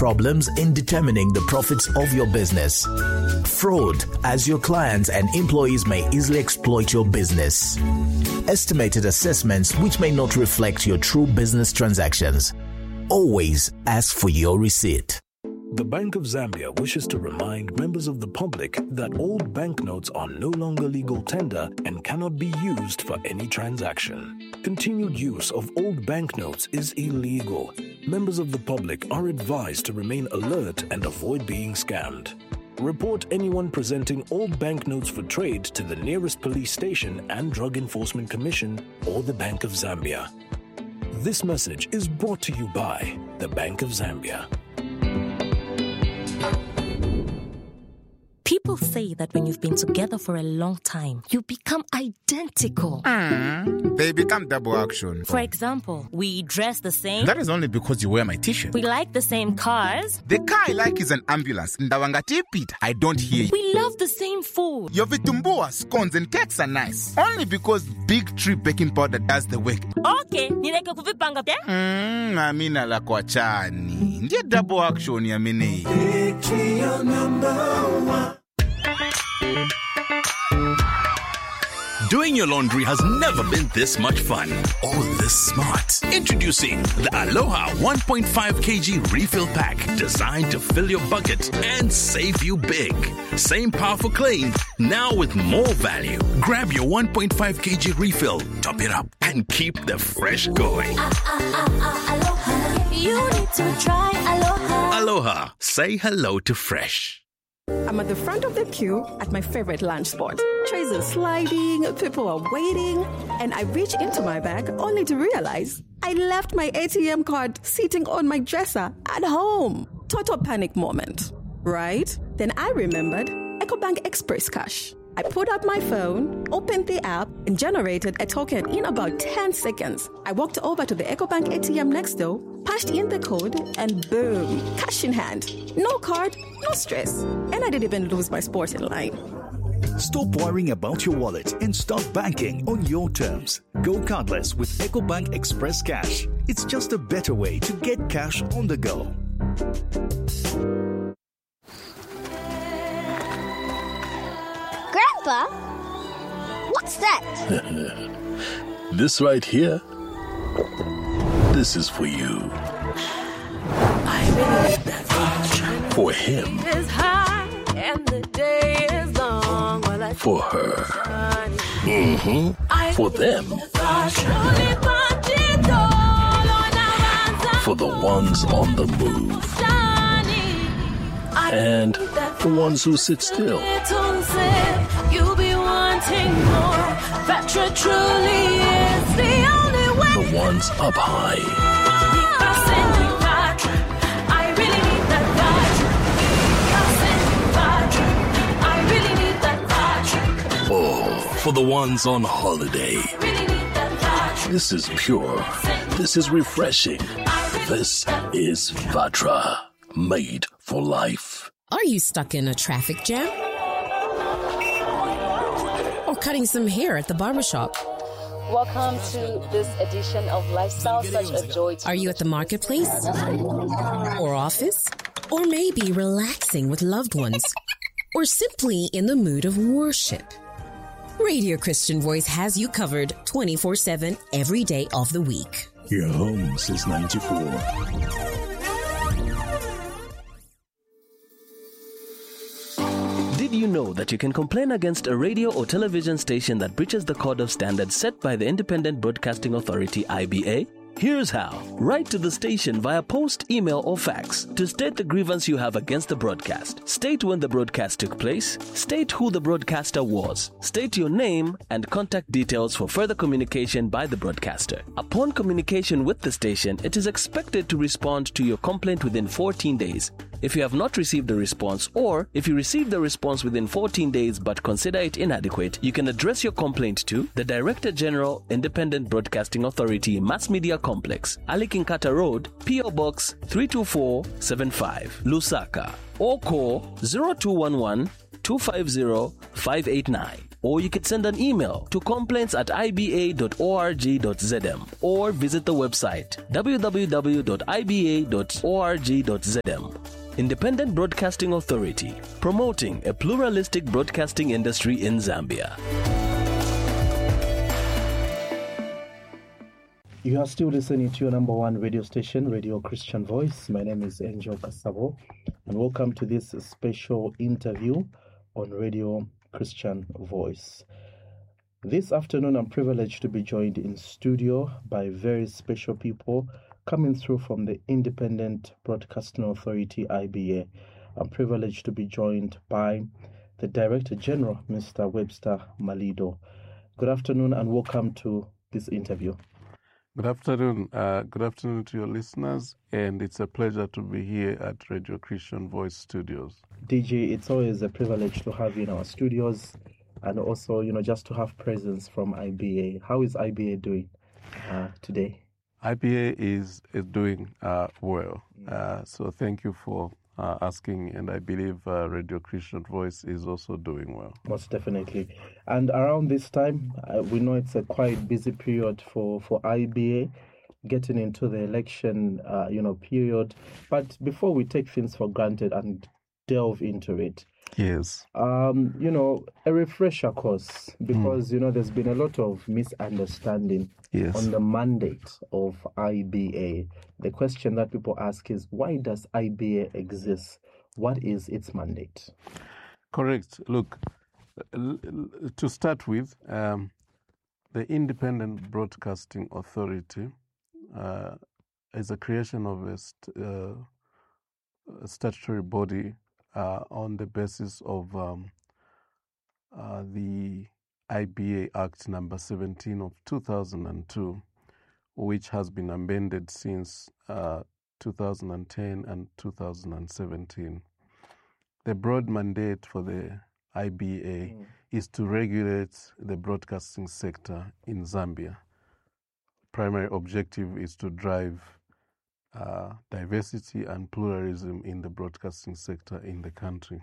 problems in determining the profits of your business. Fraud, as your clients and employees may easily exploit your business. Estimated assessments which may not reflect your true business transactions. Always ask for your receipt. The Bank of Zambia wishes to remind members of the public that old banknotes are no longer legal tender and cannot be used for any transaction. Continued use of old banknotes is illegal. Members of the public are advised to remain alert and avoid being scammed. Report anyone presenting old banknotes for trade to the nearest police station and Drug Enforcement Commission or the Bank of Zambia. This message is brought to you by the Bank of Zambia. People say that when you've been together for a long time, you become identical. They become double action. For example, we dress the same. That is only because you wear my t-shirt. We like the same cars. The car I like is an ambulance. I don't hear you. We love the same food. Your vitumbua, scones and cakes are nice. Only because Big Tree baking powder does the work. Okay, nileke kuvipanga pia? Amina la kwa chani. Ndiye double action ya mine. Big Tree, your number one. Doing your laundry has never been this much fun or this smart. Introducing the Aloha 1.5 kg refill pack, designed to fill your bucket and save you big. Same powerful claim, now with more value. Grab your 1.5 kg refill, top it up, and keep the fresh going. Aloha. You need to try Aloha. Aloha. Say hello to fresh. I'm at the front of the queue at my favorite lunch spot. Trays are sliding, people are waiting, and I reach into my bag only to realize I left my ATM card sitting on my dresser at home. Total panic moment, right? Then I remembered EcoBank Express Cash. I pulled out my phone, opened the app, and generated a token in about 10 seconds. I walked over to the EcoBank ATM next door, punched in the code, and boom, cash in hand. No card, no stress. And I didn't even lose my sport in line. Stop worrying about your wallet and start banking on your terms. Go cardless with EcoBank Express Cash. It's just a better way to get cash on the go. Grandpa, what's that? This right here, this is for you. I believe that for him. is high and the day is long. Well, for her. For them. For the ones on the move. And the ones who sit still. You'll be wanting more. Vatra truly is the only way. The ones up high. I really need that Vatra. Oh, for the ones on holiday. This is pure. This is refreshing. This is Vatra. Made for life. Are you stuck in a traffic jam? Or cutting some hair at the barbershop? Welcome to this edition of Lifestyle Such a Joy. Are you at the marketplace? Or office? Or maybe relaxing with loved ones? Or simply in the mood of worship? Radio Christian Voice has you covered 24/7 every day of the week. Your home since 94. Did you know that you can complain against a radio or television station that breaches the code of standards set by the Independent Broadcasting Authority, IBA? Here's how. Write to the station via post, email, or fax to state the grievance you have against the broadcast. State when the broadcast took place. State who the broadcaster was. State your name and contact details for further communication by the broadcaster. Upon communication with the station, it is expected to respond to your complaint within 14 days. If you have not received a response, or if you received the response within 14 days but consider it inadequate, you can address your complaint to the Director General, Independent Broadcasting Authority, Mass Media Complex, Alikinkata Road, P.O. Box 32475, Lusaka, or call 0211 250 589. or you can send an email to complaints@iba.org.zm or visit the website www.iba.org.zm. Independent Broadcasting Authority, promoting a pluralistic broadcasting industry in Zambia. You are still listening to your number one radio station, Radio Christian Voice. My name is Angel Kasabo, and welcome to this special interview on Radio Christian Voice. This afternoon, I'm privileged to be joined in studio by very special people coming through from the Independent Broadcasting Authority, IBA. I'm privileged to be joined by the Director General, Mr. Webster Malido. Good afternoon and welcome to this interview. Good afternoon. Good afternoon to your listeners, and it's a pleasure to be here at Radio Christian Voice Studios. DJ, it's always a privilege to have you in our studios, and also, just to have presence from IBA. How is IBA doing today? IBA is doing well. So thank you for asking, and I believe Radio Christian Voice is also doing well. Most definitely. And around this time, we know it's a quite busy period for IBA, getting into the election, period. But before we take things for granted and delve into it, yes, a refresher course, because there's been a lot of misunderstanding on the mandate of IBA. The question that people ask is, why does IBA exist? What is its mandate? Correct. Look, to start with, the Independent Broadcasting Authority is a creation of a statutory body on the basis of the IBA Act number 17 of 2002, which has been amended since 2010 and 2017. The broad mandate for the IBA is to regulate the broadcasting sector in Zambia. Primary objective is to drive diversity and pluralism in the broadcasting sector in the country.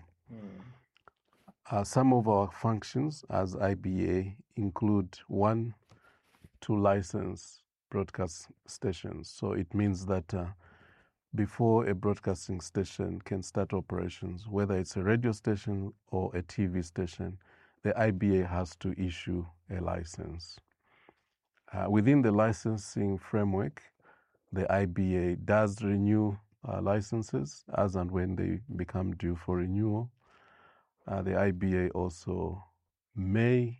Some of our functions as IBA include, one, to license broadcast stations. So it means that before a broadcasting station can start operations, whether it's a radio station or a TV station, the IBA has to issue a license. Within the licensing framework, the IBA does renew licenses as and when they become due for renewal. The IBA also may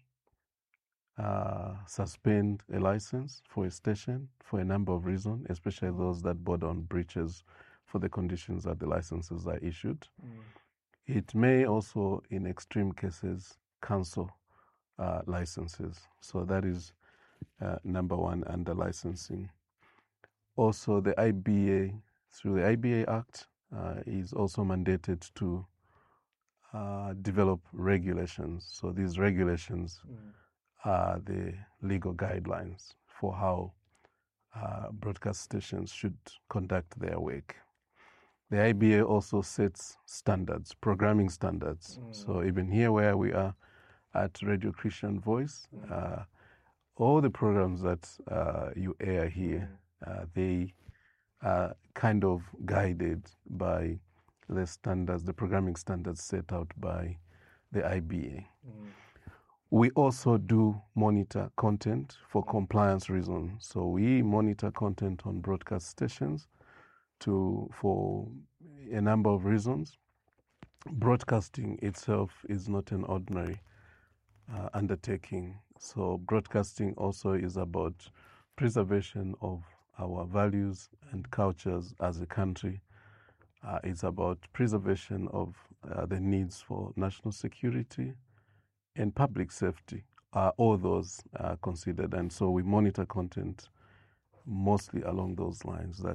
suspend a license for a station for a number of reasons, especially those that border on breaches for the conditions that the licenses are issued. It may also, in extreme cases, cancel licenses. So that is number one under licensing. Also, the IBA, through the IBA Act, is also mandated to develop regulations. So these regulations are the legal guidelines for how broadcast stations should conduct their work. The IBA also sets standards, programming standards. So even here where we are at Radio Christian Voice, all the programs that you air here, they are kind of guided by the standards, the programming standards set out by the IBA. We also do monitor content for compliance reasons. So we monitor content on broadcast stations for a number of reasons. Broadcasting itself is not an ordinary undertaking. So broadcasting also is about preservation of our values and cultures as a country. It's about preservation of the needs for national security and public safety. All those are considered, and so we monitor content mostly along those lines. That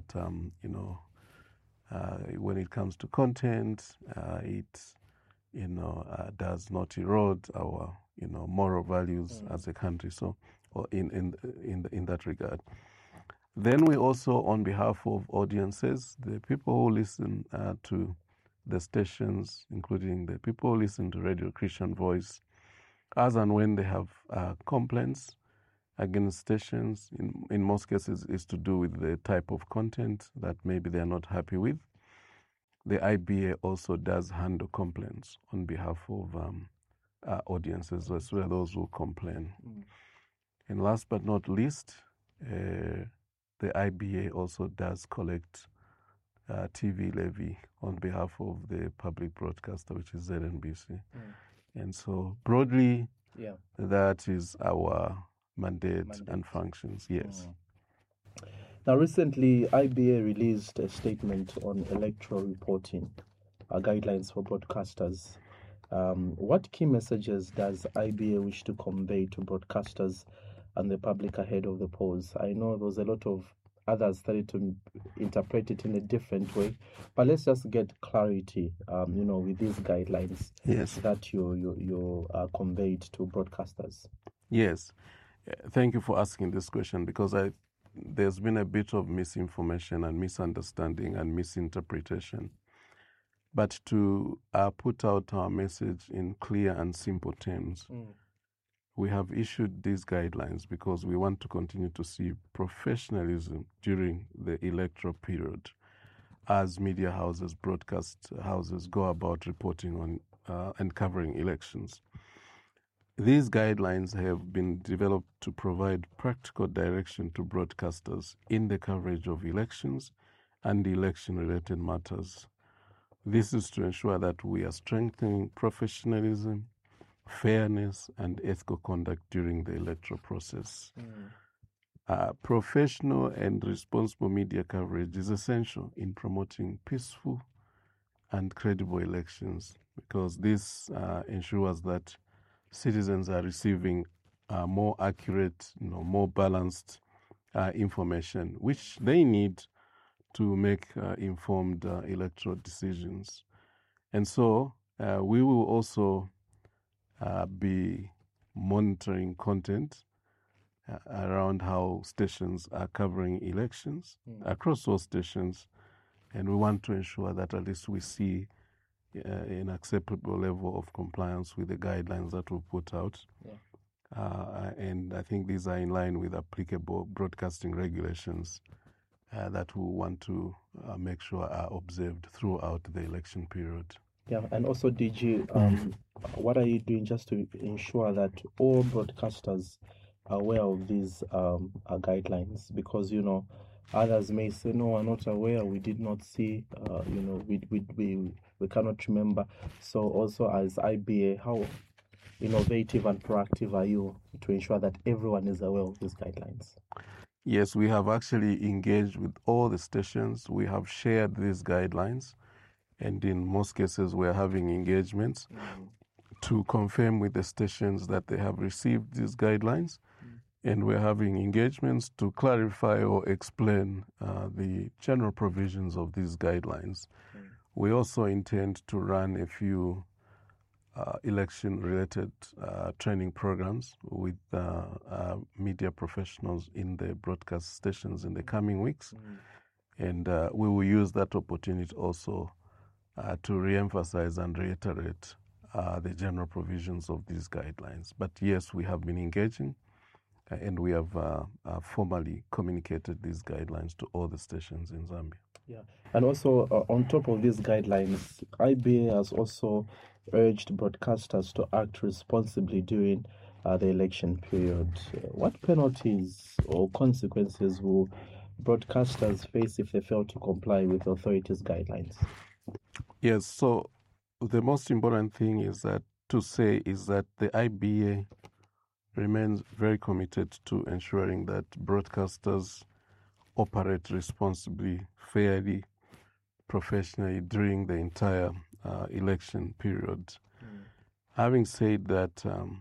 when it comes to content, it does not erode our moral values as a country. So, in that regard. Then we also, on behalf of audiences, the people who listen to the stations, including the people who listen to Radio Christian Voice, as and when they have complaints against stations, in most cases is to do with the type of content that maybe they are not happy with. The IBA also does handle complaints on behalf of audiences, as well as those who complain. And last but not least, the IBA also does collect TV levy on behalf of the public broadcaster, which is ZNBC. And so broadly, that is our mandate and functions, yes. Now, recently, IBA released a statement on electoral reporting, guidelines for broadcasters. What key messages does IBA wish to convey to broadcasters and the public ahead of the polls? I know there's a lot of others started to interpret it in a different way, but let's just get clarity, with these guidelines that you conveyed to broadcasters. Yes. Thank you for asking this question, because there's been a bit of misinformation and misunderstanding and misinterpretation. But to put out our message in clear and simple terms, we have issued these guidelines because we want to continue to see professionalism during the electoral period as media houses, broadcast houses go about reporting on and covering elections. These guidelines have been developed to provide practical direction to broadcasters in the coverage of elections and election-related matters. This is to ensure that we are strengthening professionalism, fairness, and ethical conduct during the electoral process. Professional and responsible media coverage is essential in promoting peaceful and credible elections, because this ensures that citizens are receiving more accurate, more balanced information, which they need to make informed electoral decisions. And so we will also be monitoring content around how stations are covering elections across all stations, and we want to ensure that at least we see an acceptable level of compliance with the guidelines that we put out. And I think these are in line with applicable broadcasting regulations that we want to make sure are observed throughout the election period. Yeah, and also DG, what are you doing just to ensure that all broadcasters are aware of these guidelines? Because, others may say, no, we're not aware, we did not see, we cannot remember. So also as IBA, how innovative and proactive are you to ensure that everyone is aware of these guidelines? Yes, we have actually engaged with all the stations. We have shared these guidelines, and in most cases we are having engagements to confirm with the stations that they have received these guidelines, and we're having engagements to clarify or explain the general provisions of these guidelines. We also intend to run a few election-related training programs with media professionals in the broadcast stations in the coming weeks. And we will use that opportunity also to re-emphasize and reiterate the general provisions of these guidelines. But yes, we have been engaging, and we have formally communicated these guidelines to all the stations in Zambia. Yeah, and also on top of these guidelines, IBA has also urged broadcasters to act responsibly during the election period. What penalties or consequences will broadcasters face if they fail to comply with authorities' guidelines? Yes, so the most important thing is that the IBA remains very committed to ensuring that broadcasters operate responsibly, fairly, professionally during the entire election period. Having said that,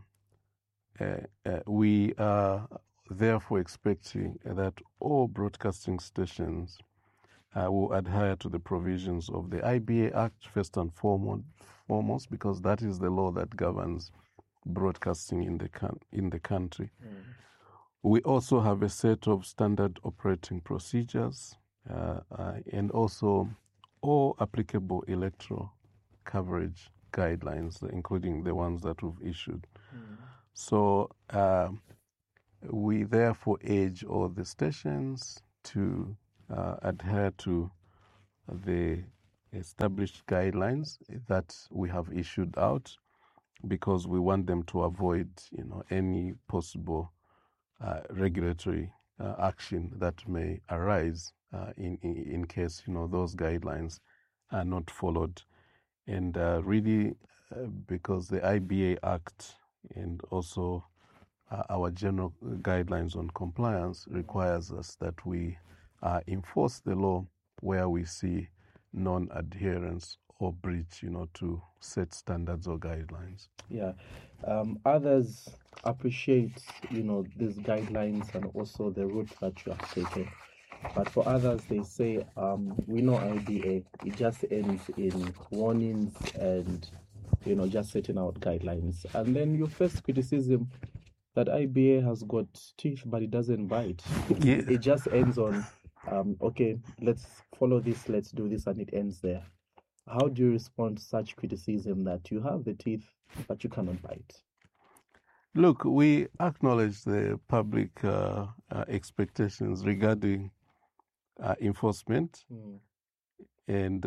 we are therefore expecting that all broadcasting stations will adhere to the provisions of the IBA Act first and foremost, because that is the law that governs broadcasting in the country. We also have a set of standard operating procedures and also all applicable electoral coverage guidelines, including the ones that we've issued. So we therefore urge all the stations to adhere to the established guidelines that we have issued out, because we want them to avoid, any possible regulatory action that may arise in case, those guidelines are not followed. And really, because the IBA Act and also our general guidelines on compliance requires us that we enforce the law where we see non-adherence or breach, to set standards or guidelines. Yeah. Others appreciate, these guidelines and also the route that you have taken. But for others, they say, we know IBA, it just ends in warnings and, just setting out guidelines. And then you face criticism that IBA has got teeth, but it doesn't bite. It just ends on, okay, let's follow this, let's do this, and it ends there. How do you respond to such criticism that you have the teeth, but you cannot bite? Look, we acknowledge the public expectations regarding enforcement, and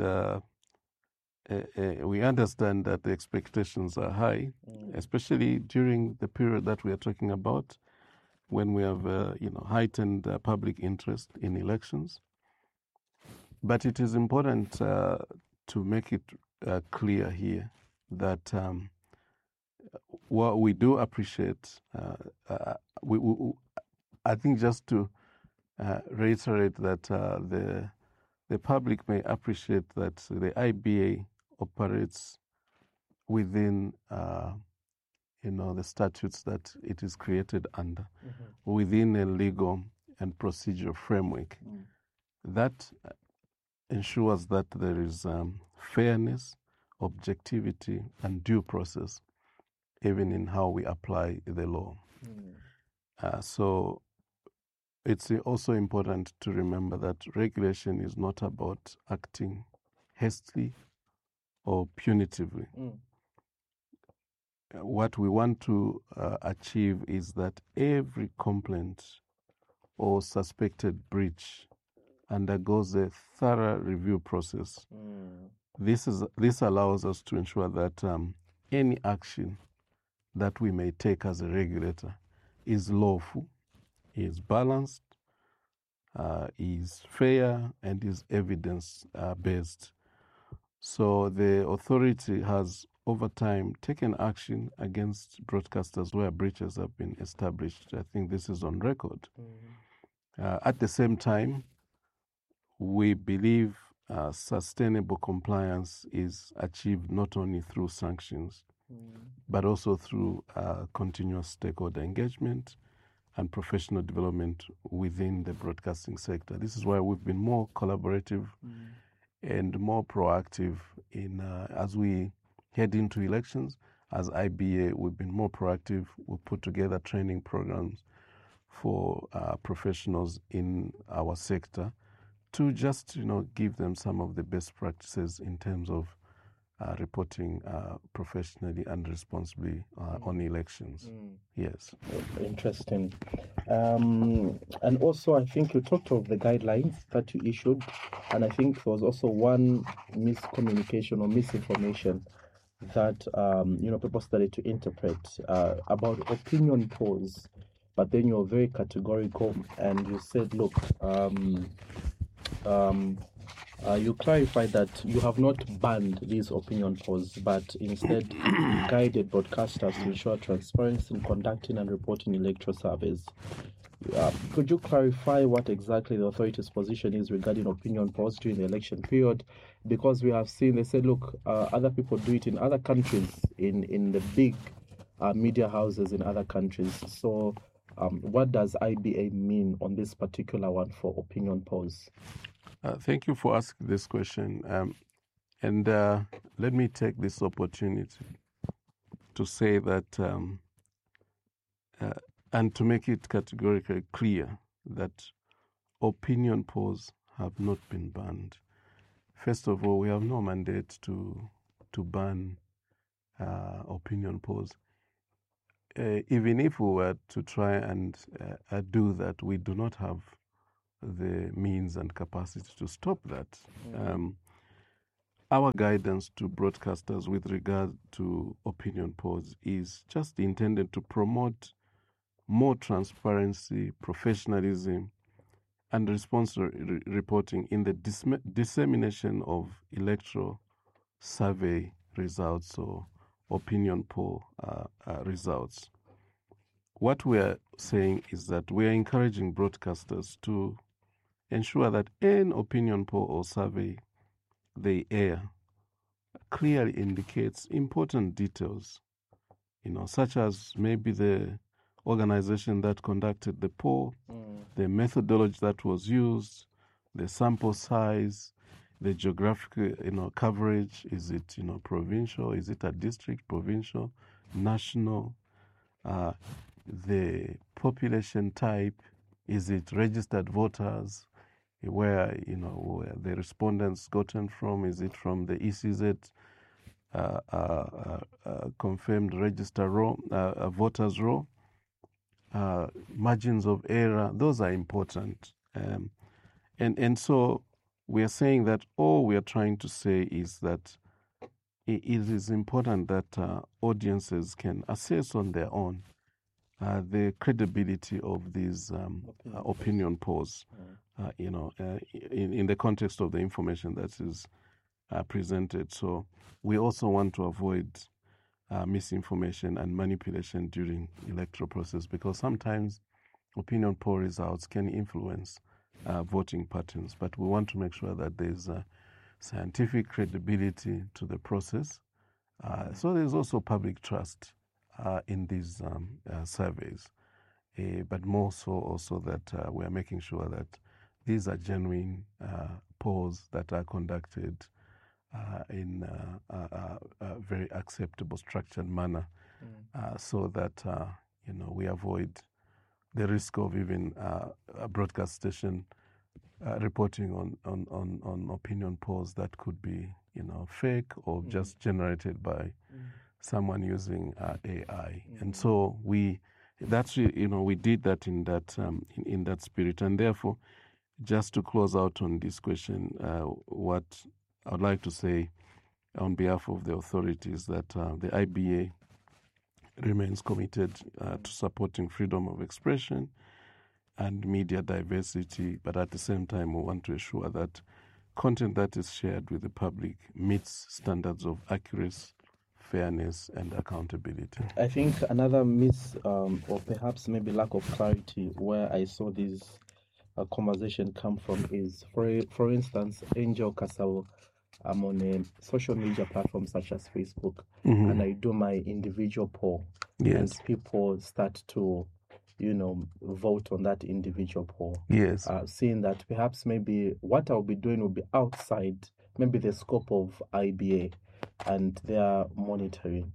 we understand that the expectations are high, especially during the period that we are talking about, when we have heightened public interest in elections. But it is important to make it clear here that what we do appreciate, I think just to reiterate that the public may appreciate that the IBA operates within the statutes that it is created under, within a legal and procedural framework. That ensures that there is fairness, objectivity, and due process, even in how we apply the law. So it's also important to remember that regulation is not about acting hastily or punitively. What we want to achieve is that every complaint or suspected breach undergoes a thorough review process. This allows us to ensure that any action that we may take as a regulator is lawful, is balanced, is fair, and is evidence-based. So the authority has, over time, taken action against broadcasters where breaches have been established. I think this is on record. At the same time, we believe sustainable compliance is achieved not only through sanctions, but also through continuous stakeholder engagement and professional development within the broadcasting sector. This is why we've been more collaborative and more proactive in as we head into elections. As IBA, we've been more proactive. We've put together training programs for professionals in our sector to just, give them some of the best practices in terms of reporting professionally and responsibly on elections. Yes. Interesting. And also, I think you talked of the guidelines that you issued, and I think there was also one miscommunication or misinformation that, people started to interpret about opinion polls, but then you're very categorical and you said, look, you clarified that you have not banned these opinion polls, but instead guided broadcasters to ensure transparency in conducting and reporting electoral surveys. Could you clarify what exactly the authority's position is regarding opinion polls during the election period? Because we have seen, they said, look, other people do it in other countries, in the big media houses in other countries. So what does IBA mean on this particular one for opinion polls? Thank you for asking this question. And let me take this opportunity to say that, and to make it categorically clear, that opinion polls have not been banned. First of all, we have no mandate to ban opinion polls. Even if we were to try and do that, we do not have the means and capacity to stop that. Our guidance to broadcasters with regard to opinion polls is just intended to promote more transparency, professionalism, and responsible reporting in the dissemination of electoral survey results or opinion poll results. What we are saying is that we are encouraging broadcasters to ensure that any opinion poll or survey they air clearly indicates important details, such as maybe the organization that conducted the poll, the methodology that was used, the sample size, the geographical, coverage. Is it, provincial? Is it a district, provincial, national? The population type. Is it registered voters? Where where the respondents gotten from? Is it from the ECZ confirmed register row, voters row? Margins of error. Those are important, and so we are saying that all we are trying to say is that it is important that audiences can assess on their own the credibility of these opinion polls, in the context of the information that is presented. So we also want to avoid misinformation and manipulation during electoral process, because sometimes opinion poll results can influence voting patterns. But we want to make sure that there's scientific credibility to the process. So there's also public trust in these surveys, but more so also that we are making sure that these are genuine polls that are conducted in a very acceptable, structured manner, so that we avoid the risk of even a broadcast station reporting on opinion polls that could be fake or just generated by someone using AI. And so we did that in that spirit. And therefore, just to close out on this question, what I would like to say on behalf of the authorities that the IBA remains committed to supporting freedom of expression and media diversity, but at the same time we want to ensure that content that is shared with the public meets standards of accuracy, fairness, and accountability. I think another miss or perhaps maybe lack of clarity where I saw this conversation come from is, for instance, Angel Kasabo. I'm on a social media platform such as Facebook, and I do my individual poll, and people start to, vote on that individual poll. Seeing that perhaps maybe what I'll be doing will be outside maybe the scope of IBA and their monitoring.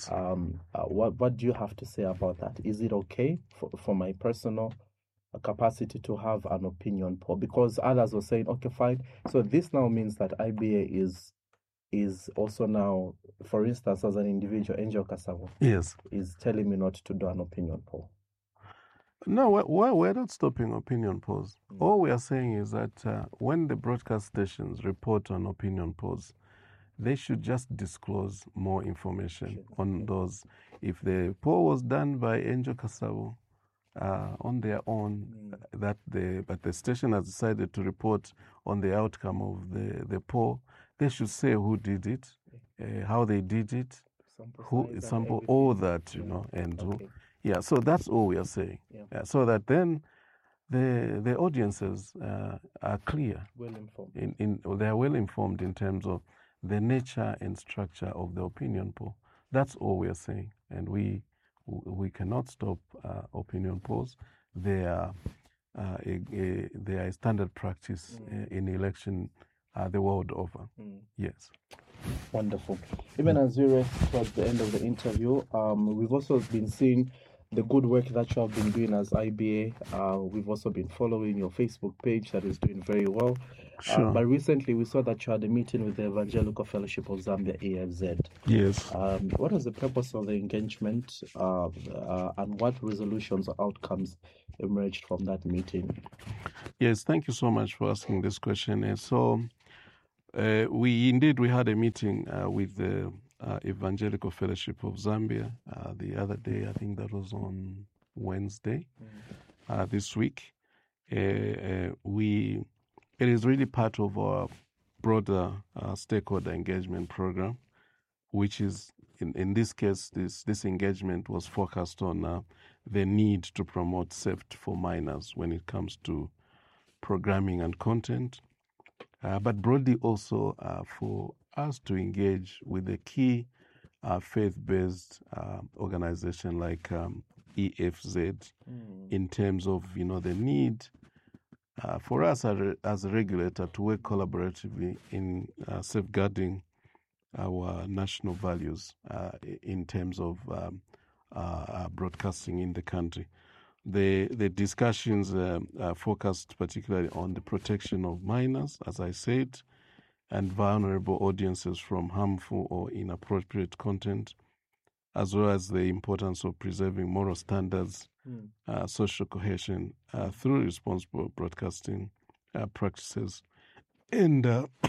What do you have to say about that? Is it okay for my personal capacity to have an opinion poll? Because others were saying, okay, fine. So this now means that IBA is also now, for instance, as an individual, Angel Kasabo, is telling me not to do an opinion poll. No, we're not stopping opinion polls. All we are saying is that when the broadcast stations report on opinion polls, they should just disclose more information on those. If the poll was done by Angel Kasabo on their own, but the station has decided to report on the outcome of the poll, they should say who did it, how they did it, who sample, all that, and who. Yeah, so that's all we are saying. So that then the audiences are clear. Well informed. They are well informed in terms of the nature and structure of the opinion poll. That's all we are saying. And we cannot stop opinion polls. They are a standard practice in election the world over. Yes. Wonderful. Even as we rest towards the end of the interview, we've also been seeing the good work that you have been doing as IBA. We've also been following your Facebook page that is doing very well. Sure. But recently we saw that you had a meeting with the Evangelical Fellowship of Zambia, EFZ. Yes. What was the purpose of the engagement and what resolutions or outcomes emerged from that meeting? Yes, thank you so much for asking this question. So we had a meeting with the Evangelical Fellowship of Zambia the other day. I think that was on Wednesday this week. It is really part of our broader stakeholder engagement program, which is, in this case, this engagement was focused on the need to promote safety for minors when it comes to programming and content, but broadly also for us to engage with a key faith-based organization like EFZ in terms of the need for us as a regulator to work collaboratively in safeguarding our national values in terms of broadcasting in the country. The discussions focused particularly on the protection of minors, as I said, and vulnerable audiences from harmful or inappropriate content, as well as the importance of preserving moral standards, social cohesion through responsible broadcasting practices. And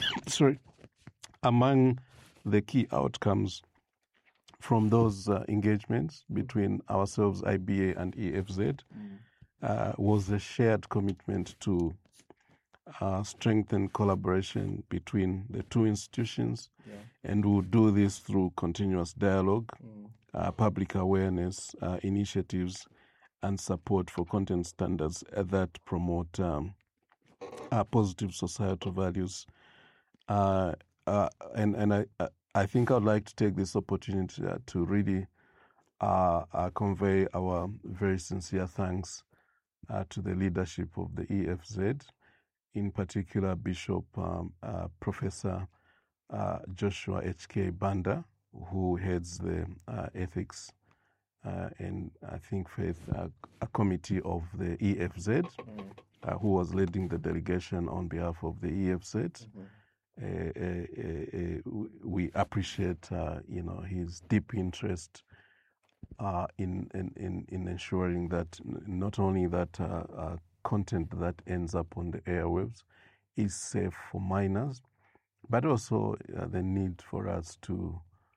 among the key outcomes from those engagements between ourselves, IBA, and EFZ, was a shared commitment to strengthen collaboration between the two institutions, and we'll do this through continuous dialogue, public awareness initiatives, and support for content standards that promote positive societal values. And I think I'd like to take this opportunity to really convey our very sincere thanks to the leadership of the EFZ, in particular Bishop Professor Joshua H.K. Banda, who heads the ethics and I think faith committee of the EFZ, who was leading the delegation on behalf of the EFZ. We appreciate his deep interest in ensuring that not only that content that ends up on the airwaves is safe for minors, but also the need for us to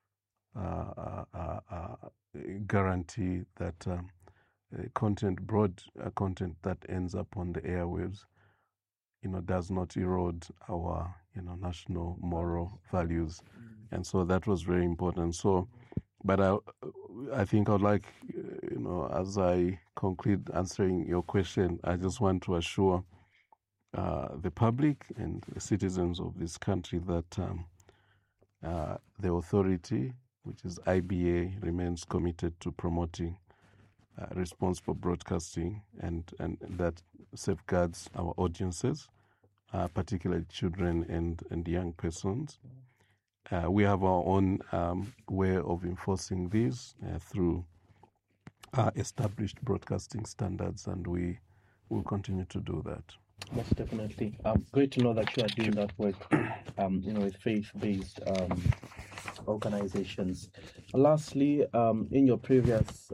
guarantee that broad content that ends up on the airwaves, does not erode our, national moral values. And so that was very important. So, but I think I'd like, as I conclude answering your question, I just want to assure the public and the citizens of this country that the authority, which is IBA, remains committed to promoting responsible broadcasting and that safeguards our audiences, particularly children and young persons. We have our own way of enforcing these through established broadcasting standards, and we will continue to do that. Most definitely. Great to know that you are doing that work, with faith-based organizations. Lastly, in your previous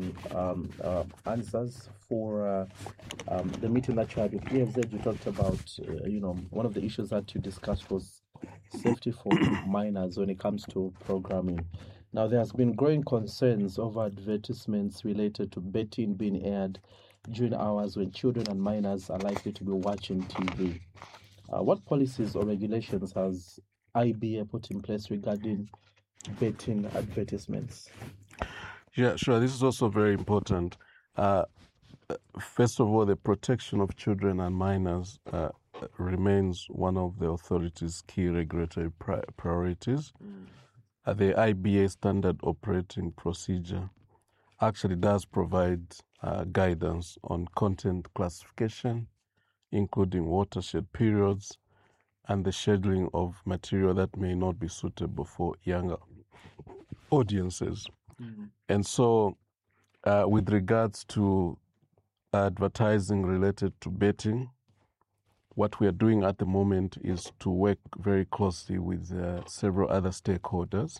answers for the meeting that you had with EFZ, you talked about, one of the issues that you discussed was safety for minors when it comes to programming. Now, there has been growing concerns over advertisements related to betting being aired during hours when children and minors are likely to be watching TV. What policies or regulations has IBA put in place regarding betting advertisements? Yeah, sure. This is also very important. First of all, the protection of children and minors remains one of the authority's key regulatory priorities. The IBA standard operating procedure actually does provide guidance on content classification, including watershed periods and the scheduling of material that may not be suitable for younger audiences. And so, with regards to advertising related to betting, what we are doing at the moment is to work very closely with several other stakeholders.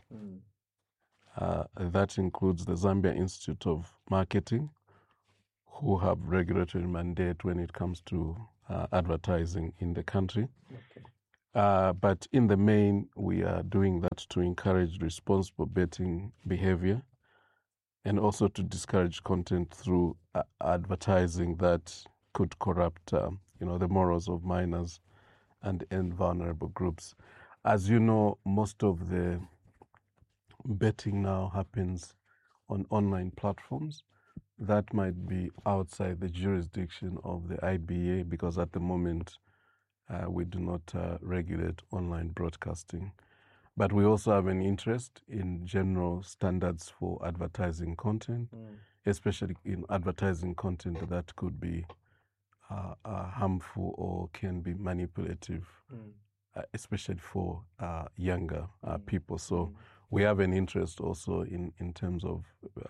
That includes the Zambia Institute of Marketing, who have regulatory mandate when it comes to advertising in the country. But in the main, we are doing that to encourage responsible betting behavior and also to discourage content through advertising that could corrupt the morals of minors and vulnerable groups. As you know, most of the betting now happens on online platforms. That might be outside the jurisdiction of the IBA because at the moment we do not regulate online broadcasting. But we also have an interest in general standards for advertising content, especially in advertising content that could be harmful or can be manipulative, especially for younger people. So we have an interest also in terms of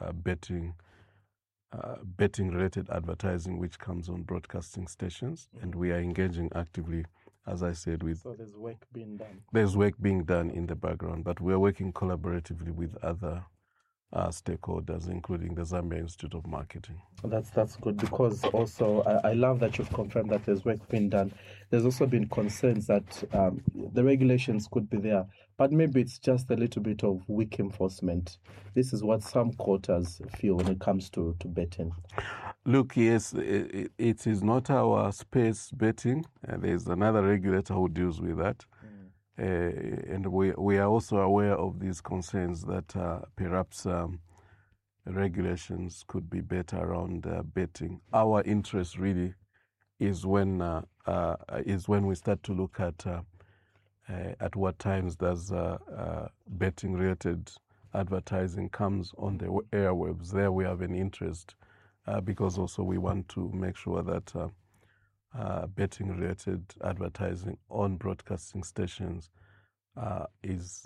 betting-related advertising which comes on broadcasting stations, and we are engaging actively, as I said, with... So there's work being done. There's work being done in the background, but we are working collaboratively with other stakeholders, including the Zambia Institute of Marketing. That's good, because also I love that you've confirmed that there's work being done. There's also been concerns that the regulations could be there, but maybe it's just a little bit of weak enforcement. This is what some quarters feel when it comes to betting. Look, yes, it is not our space, betting. There's another regulator who deals with that. And we are also aware of these concerns that perhaps regulations could be better around betting. Our interest really is when we start to look at what times does betting-related advertising comes on the airwaves. There we have an interest because also we want to make sure that betting-related advertising on broadcasting stations is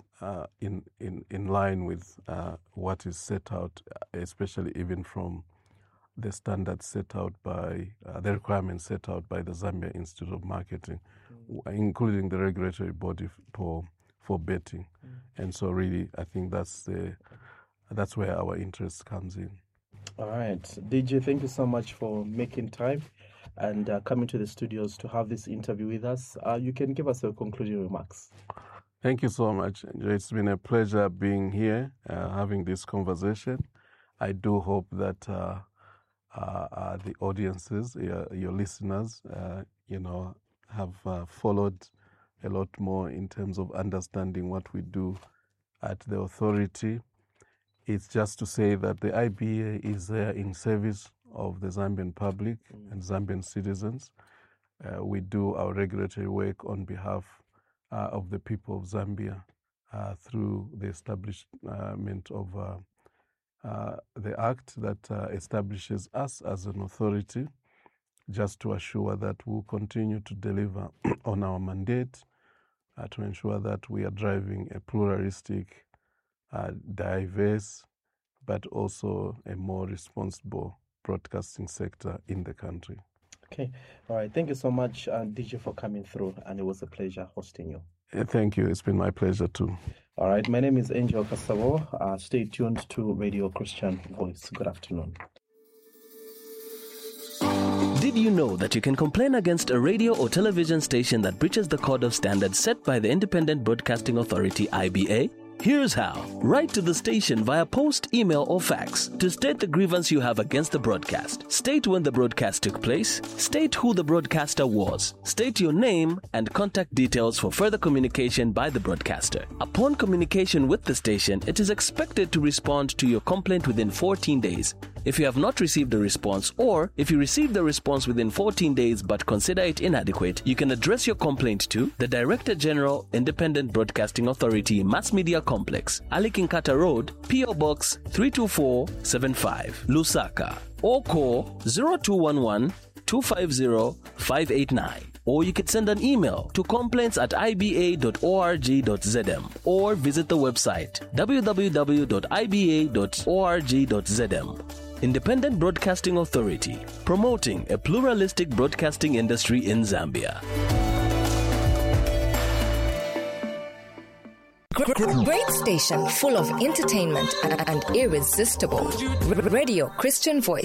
in line with what is set out, especially even from the standards set out by the requirements set out by the Zambia Institute of Marketing, including the regulatory body for betting. And so, really, I think that's where our interest comes in. All right, DJ, thank you so much for making time and coming to the studios to have this interview with us. You can give us your concluding remarks. Thank you so much. It's been a pleasure being here, having this conversation. I do hope that the audiences, your listeners, have followed a lot more in terms of understanding what we do at the authority. It's just to say that the IBA is there in service of the Zambian public and Zambian citizens. We do our regulatory work on behalf of the people of Zambia through the establishment of the act that establishes us as an authority, just to assure that we'll continue to deliver on our mandate, to ensure that we are driving a pluralistic, diverse, but also a more responsible broadcasting sector in the country. Okay. All right. Thank you so much, DJ, for coming through, and it was a pleasure hosting you. Thank you. It's been my pleasure too. All right. My name is Angel Kasavo. Stay tuned to Radio Christian Voice. Good afternoon. Did you know that you can complain against a radio or television station that breaches the code of standards set by the Independent Broadcasting Authority, IBA? Here's how. Write to the station via post, email, or fax to state the grievance you have against the broadcast. State when the broadcast took place. State who the broadcaster was. State your name and contact details for further communication by the broadcaster. Upon communication with the station, it is expected to respond to your complaint within 14 days. If you have not received a response, or if you received the response within 14 days but consider it inadequate, you can address your complaint to the Director General, Independent Broadcasting Authority, Mass Media Complex, Ali Kinkata Road, P.O. Box 32475, Lusaka, or call 0211 250 589. Or you could send an email to complaints@iba.org.zm or visit the website www.iba.org.zm. Independent Broadcasting Authority, promoting a pluralistic broadcasting industry in Zambia. Great station full of entertainment and irresistible. Radio Christian Voice.